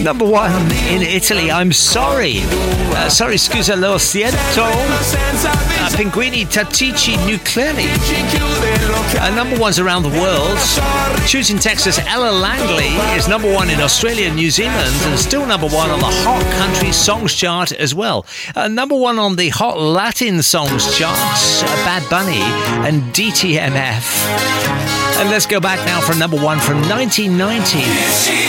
Number one in Italy, I'm sorry. Sorry, scusa lo siento. Pinguini Tattici Nucleari. Number ones around the world. Shooting Texas, Ella Langley is number one in Australia and New Zealand, and still number one on the Hot Country Songs chart as well. Number one on the Hot Latin Songs chart, Bad Bunny and DTMF. And let's go back now for number one from 1990.